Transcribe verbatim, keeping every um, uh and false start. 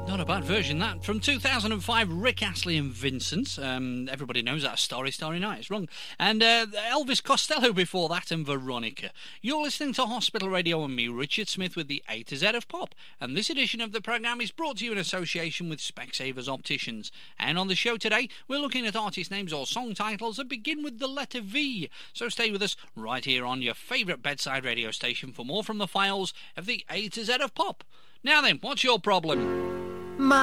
Not a bad version, that. From two thousand five, Rick Astley and Vincent. Um, everybody knows that. Starry, Starry Night. It's wrong. And uh, Elvis Costello before that, and Veronica. You're listening to Hospital Radio and me, Richard Smith, with the A to Z of Pop. And this edition of the programme is brought to you in association with Specsavers Opticians. And on the show today, we're looking at artist names or song titles that begin with the letter V. So stay with us right here on your favourite bedside radio station for more from the files of the A to Z of Pop. Now then, what's your problem?